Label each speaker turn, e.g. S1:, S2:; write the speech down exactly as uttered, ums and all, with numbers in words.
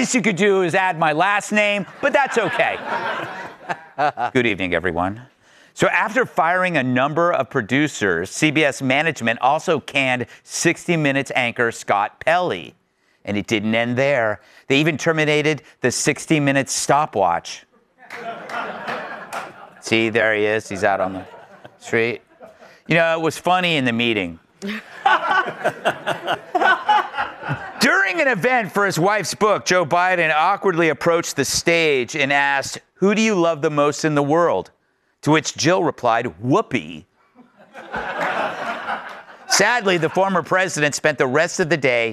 S1: least you could do is add my last name, but that's okay. Good evening, everyone. So after firing a number of producers, C B S management also canned sixty minutes anchor Scott Pelley. And it didn't end there. They even terminated the sixty minutes stopwatch. See, there he is. He's out on the street. You know, it was funny in the meeting. During an event for his wife's book, Joe Biden awkwardly approached the stage and asked, "Who do you love the most in the world?" To which Jill replied, "Whoopi." Sadly, the former president spent the rest of the day